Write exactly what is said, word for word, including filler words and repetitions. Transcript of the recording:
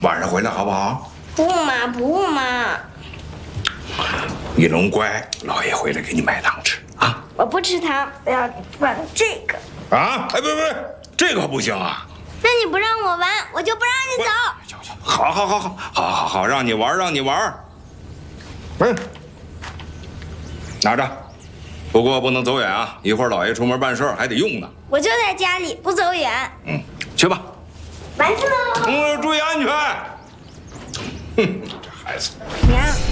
晚上回来好不好？ 不嘛不嘛。 你能乖，老爷回来给你买糖吃啊！ 我不吃糖，我要玩这个。 啊！哎，不不，这个不行啊！ 那你不让我玩，我就不让你走。 行行，好好好好好好好，让你玩让你玩。嗯，拿着。不过不能走远啊，一会儿老爷出门办事还得用呢。 我就在家里，不走远。 嗯，去吧。 玩去喽。 嗯，注意安全。哼，这孩子。 娘。